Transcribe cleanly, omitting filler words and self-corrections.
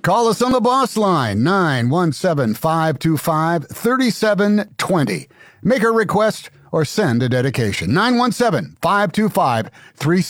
Call us on the boss line, 917-525-3720. Make a request or send a dedication, 917-525-3720.